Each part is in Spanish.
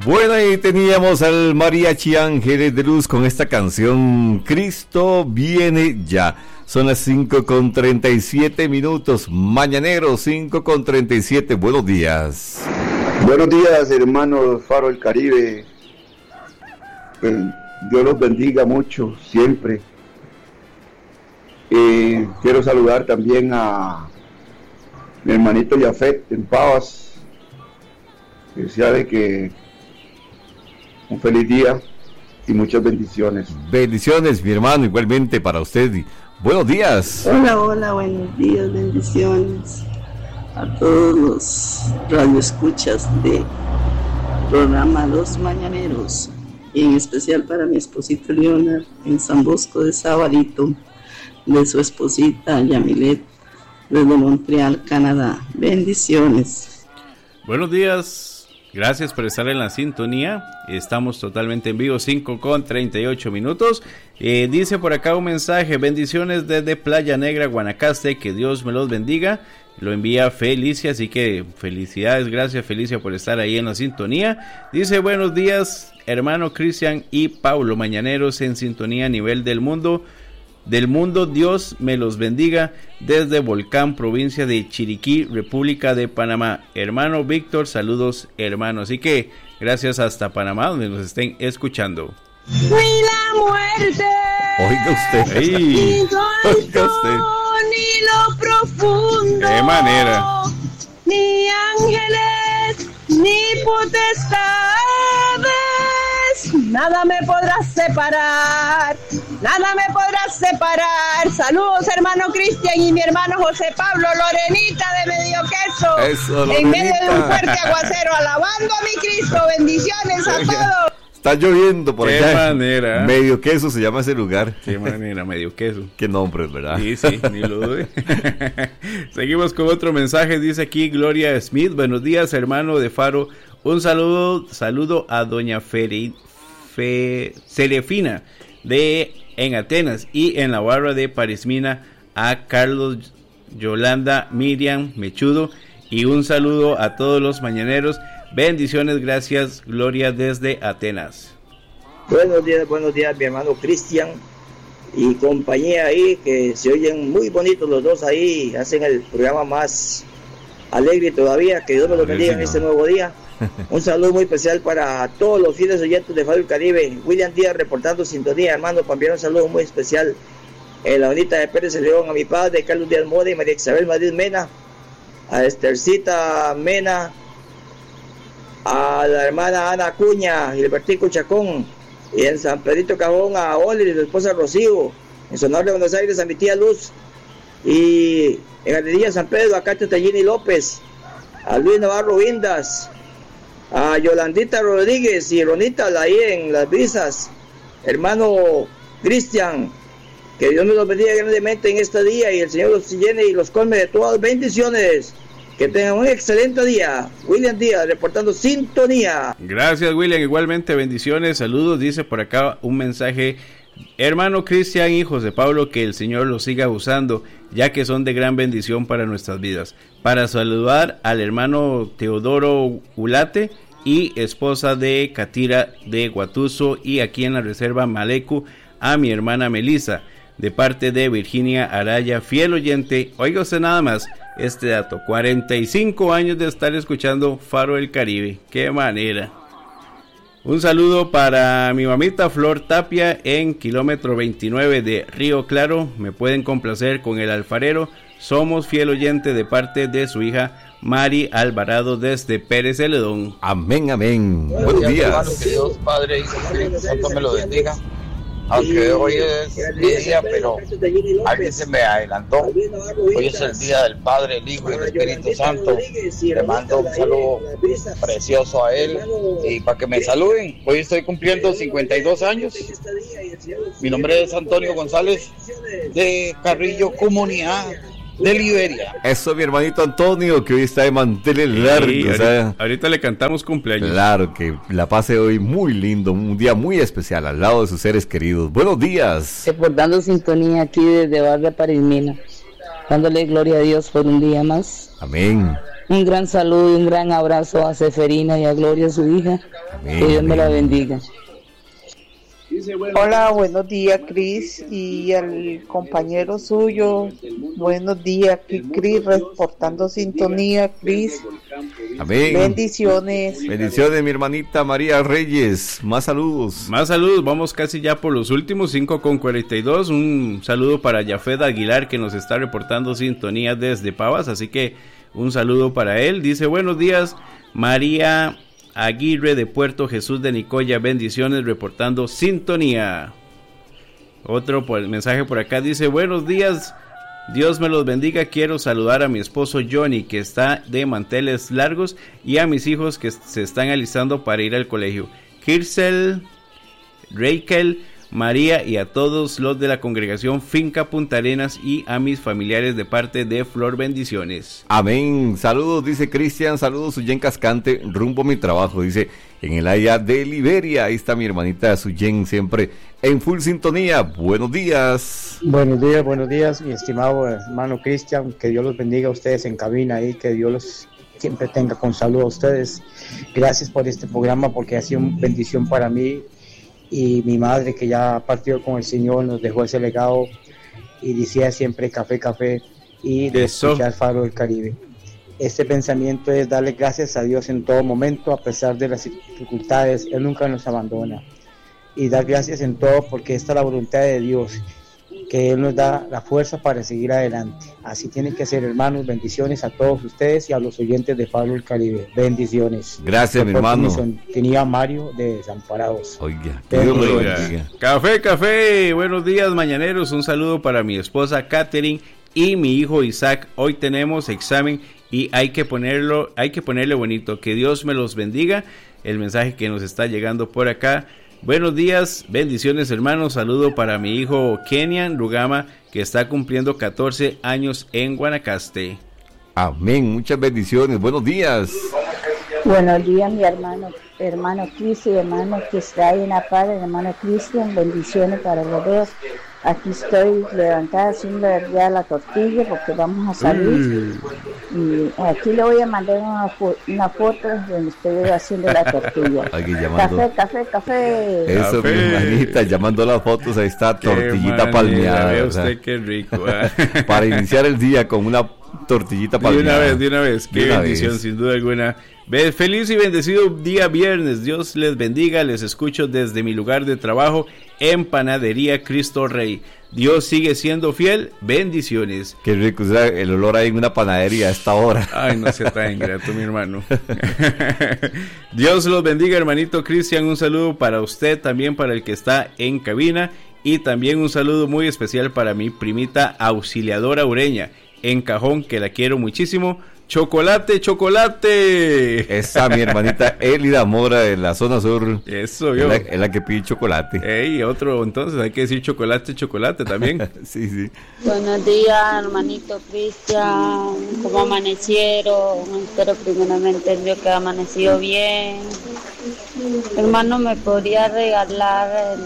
Bueno, ahí teníamos al Mariachi Ángeles de Luz con esta canción Cristo viene ya. Son las 5:37, mañanero 5:37. Buenos días. Buenos días, hermanos Faro del Caribe. Dios los bendiga mucho, siempre. Quiero saludar también a mi hermanito Yafet en Pavas. Que sabe que un feliz día y muchas bendiciones. Bendiciones, mi hermano, igualmente para usted. Buenos días. Hola, buenos días, bendiciones a todos los radioescuchas de programa Los Mañaneros, y en especial para mi esposito Leonard en San Bosco de Sabalito, de su esposita Yamilet desde Montreal, Canadá. Bendiciones. Buenos días. Gracias por estar en la sintonía. Estamos totalmente en vivo, 5:38. Dice por acá un mensaje: bendiciones desde Playa Negra, Guanacaste, que Dios me los bendiga. Lo envía Felicia, así que felicidades, gracias Felicia por estar ahí en la sintonía. Dice: buenos días, hermano Cristian y Paulo, mañaneros en sintonía a nivel del mundo. Dios me los bendiga desde Volcán, provincia de Chiriquí, República de Panamá. Hermano Víctor, saludos hermano. Así que gracias hasta Panamá, donde nos estén escuchando. Fui la muerte. Oiga usted. Oiga usted. Ni lo profundo. Qué manera. Ni ángeles, ni potestades. Nada me podrá separar. Saludos, hermano Cristian y mi hermano José Pablo, Lorenita de Medio Queso. Eso, en medio de un fuerte aguacero, alabando a mi Cristo. Bendiciones a todos. Está lloviendo por allá. Qué manera. Medio Queso se llama ese lugar. Qué manera, Medio Queso. Qué nombre, ¿verdad? Sí, ni lo dude. Seguimos con otro mensaje. Dice aquí Gloria Smith: buenos días, hermano de Faro. Un saludo a doña Serefina en Atenas, y en la barra de Parismina a Carlos, Yolanda, Miriam, Mechudo, y un saludo a todos los mañaneros. Bendiciones, gracias Gloria desde Atenas. Buenos días mi hermano Cristian y compañía ahí, que se oyen muy bonitos los dos ahí, hacen el programa más alegre todavía. Que Dios me lo bendiga en este nuevo día. Un saludo muy especial para todos los fieles oyentes de Faro del Caribe. William Díaz reportando sintonía, hermano, para enviar un saludo muy especial en la bonita de Pérez León, a mi padre Carlos Díaz Mora y María Isabel Madrid Mena, a Estercita Mena, a la hermana Ana Acuña, Gilbertico Chacón, y en San Pedrito Cajón a Oli y su esposa Rocío, en Sonora de Buenos Aires a mi tía Luz, y en Galería San Pedro a Katia Tallini López, a Luis Navarro Vindas, a Yolandita Rodríguez y Ronita ahí en Las Brisas. Hermano Cristian, que Dios me los bendiga grandemente en este día, y el Señor los llene y los colme de todas bendiciones. Que tengan un excelente día. William Díaz reportando sintonía. Gracias, William, igualmente bendiciones, saludos. Dice por acá un mensaje: hermano Cristian, hijos de Pablo, que el Señor los siga usando, ya que son de gran bendición para nuestras vidas. Para saludar al hermano Teodoro Ulate y esposa de Catira de Guatuso, y aquí en la reserva Malecu a mi hermana Melissa, de parte de Virginia Araya, fiel oyente. Oiga usted nada más este dato: 45 años de estar escuchando Faro del Caribe. ¡Qué manera! Un saludo para mi mamita Flor Tapia en kilómetro 29 de Río Claro. Me pueden complacer con El Alfarero. Somos fiel oyente, de parte de su hija Mari Alvarado desde Pérez Celedón. Amén, amén. Buenos días. Hermano, que Dios Padre y Espíritu Santo me lo bendiga. Aunque hoy es mi día, pero alguien se me adelantó. Hoy es el día del Padre, el Hijo y el Espíritu Santo. Le mando un saludo precioso a él y para que me saluden. Hoy estoy cumpliendo 52 años. Mi nombre es Antonio González, de Carrillo, Comunidad de Liberia. Eso, mi hermanito Antonio, que hoy está de manteles largos. Sí, ahorita le cantamos cumpleaños. Claro, que la pase hoy muy lindo, un día muy especial al lado de sus seres queridos. Buenos días. Reportando sintonía aquí desde Barra Parismina, dándole gloria a Dios por un día más. Amén. Un gran saludo y un gran abrazo a Seferina y a Gloria, su hija. Amén, que Dios me la bendiga. Hola, buenos días, Cris, y al compañero suyo. Buenos días, Cris, reportando sintonía, Cris. Amén. Bendiciones. Bendiciones, mi hermanita María Reyes. Más saludos. Más saludos. Vamos casi ya por los últimos 5:42. Un saludo para Yafet Aguilar, que nos está reportando sintonía desde Pavas. Así que un saludo para él. Dice, buenos días, María Aguirre de Puerto Jesús de Nicoya, bendiciones, reportando sintonía. Otro mensaje por acá dice, buenos días, Dios me los bendiga, quiero saludar a mi esposo Johnny, que está de manteles largos, y a mis hijos que se están alistando para ir al colegio, Kirsel, Rachel, María, y a todos los de la congregación Finca Punta Arenas, y a mis familiares de parte de Flor, bendiciones. Amén. Saludos, dice Cristian, saludos Suyen Cascante, rumbo a mi trabajo, dice, en el área de Liberia. Ahí está mi hermanita Suyen, siempre en full sintonía. Buenos días. Buenos días, mi estimado hermano Cristian, que Dios los bendiga a ustedes en cabina y que Dios los siempre tenga con salud a ustedes. Gracias por este programa, porque ha sido una bendición para mí. Y mi madre, que ya partió con el Señor, nos dejó ese legado y decía siempre café y de escuchar Faro del Caribe. Este pensamiento es darle gracias a Dios en todo momento, a pesar de las dificultades. Él nunca nos abandona, y dar gracias en todo, porque esta es la voluntad de Dios, que Él nos da la fuerza para seguir adelante. Así tiene que ser, hermanos. Bendiciones a todos ustedes y a los oyentes de Faro del Caribe. Bendiciones. Gracias, mi hermano. Tenía Mario de Desamparados. Oiga, Café. Buenos días, mañaneros. Un saludo para mi esposa Catherine y mi hijo Isaac. Hoy tenemos examen y hay que ponerle bonito. Que Dios me los bendiga. El mensaje que nos está llegando por acá. Buenos días, bendiciones, hermanos. Saludo para mi hijo Kenian Rugama, que está cumpliendo 14 años en Guanacaste. Amén, muchas bendiciones. Buenos días. Buenos días, mi hermano Cristian, hermano que está ahí en la paz, hermano Cristian. Bendiciones para los dos. Aquí estoy levantada haciendo ya la tortilla porque vamos a salir. Y aquí le voy a mandar una foto donde estoy haciendo la tortilla. Aquí llamando. Café. Eso, mi hermanita, llamando las fotos. Ahí está, tortillita palmeada. Ve usted qué rico. Para iniciar el día con una tortillita palmeada. De una vez. Qué bendición, sin duda alguna. Feliz y bendecido día viernes. Dios les bendiga. Les escucho desde mi lugar de trabajo en Panadería Cristo Rey. Dios sigue siendo fiel. Bendiciones. Qué rico, o sea, el olor ahí en una panadería a esta hora. Ay, no sea tan ingrato, mi hermano. Dios los bendiga, hermanito Cristian. Un saludo para usted, también para el que está en cabina, y también un saludo muy especial para mi primita Auxiliadora Ureña en Cajón, que la quiero muchísimo. ¡Chocolate! Esa mi hermanita Elida Mora de la zona sur. Eso yo. Es la que pide chocolate. Otro, entonces hay que decir chocolate también. Sí. Buenos días, hermanito Cristian. ¿Cómo amanecieron? Espero primeramente Dios que ha amanecido bien. Hermano, ¿me podría regalar el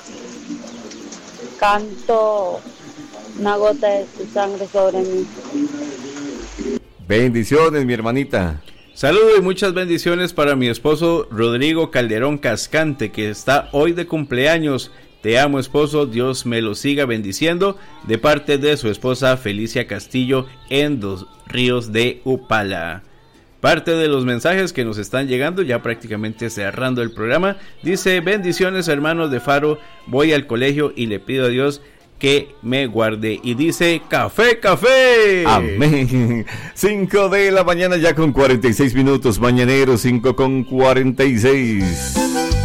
canto Una gota de tu sangre sobre mí? Bendiciones, mi hermanita. Saludos y muchas bendiciones para mi esposo Rodrigo Calderón Cascante, que está hoy de cumpleaños. Te amo, esposo, Dios me lo siga bendiciendo, de parte de su esposa Felicia Castillo en Dos Ríos de Upala. Parte de los mensajes que nos están llegando, ya prácticamente cerrando el programa. Dice, bendiciones, hermanos de Faro, voy al colegio y le pido a Dios que me guarde. Y dice, café. Amén. 5 de la mañana ya con 46 minutos. Mañanero 5 con 46.